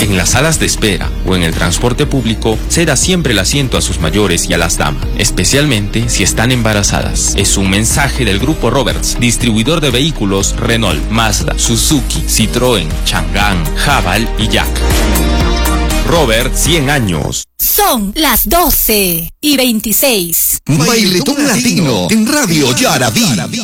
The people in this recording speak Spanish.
En las salas de espera o en el transporte público, ceda siempre el asiento a sus mayores y a las damas, especialmente si están embarazadas. Es un mensaje del Grupo Roberts, distribuidor de vehículos Renault, Mazda, Suzuki, Citroën, Chang'an, Haval y Jack. Robert, 100 años. Son las 12:26. Bailetón Latino en Radio Yarabí.